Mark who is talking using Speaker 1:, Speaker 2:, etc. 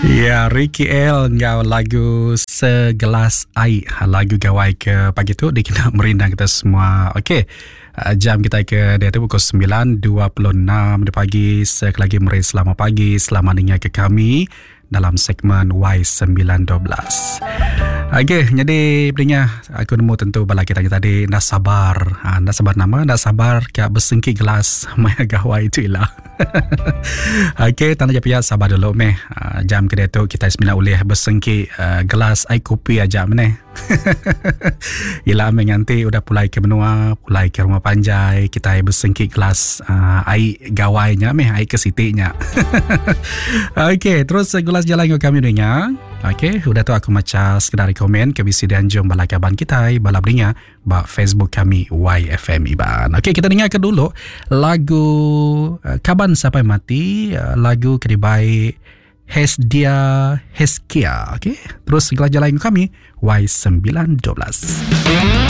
Speaker 1: Ya, Ricky L ngau lagu Segelas Air. Lagu gawai ke pagi tu dia kena merindang kita semua. Okey. Jam kita ke dia tu pukul 9.26 di pagi. Sekali lagi meri selamat pagi. Selamat dengar ke kami dalam segmen Y912. Okey, jadi pendengar, aku nemu tentu bala kita tadi nak sabar. Nak sabar nama, nak sabar ke bersengki gelas maya gawai tu lah. Okey, tanda jap sabar dulu meh. Jam kedua tu kita sembilan boleh bersengki gelas air kopi aja meneh. Ialah menganti udah pulai ke benua, pulai ke rumah panjai, kita bersengki gelas air gawainya meh, air kesitinya. Okey, terus gelas jalan ke kami dengar. Okey, udah tu aku macam sekedar komen ke bisi dan jom bala kaban kita bala beringa ba Facebook kami YFM Iban. Okey, kita dengar ke dulu lagu Kaban Sampai Mati, lagu kedibai Hesdia Heskia. Okey, terus gelas jalan kami Y912.